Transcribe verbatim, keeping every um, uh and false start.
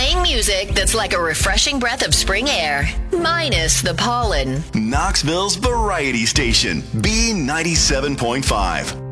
Playing music that's like a refreshing breath of spring air, minus the pollen. Knoxville's Variety Station, B ninety-seven point five.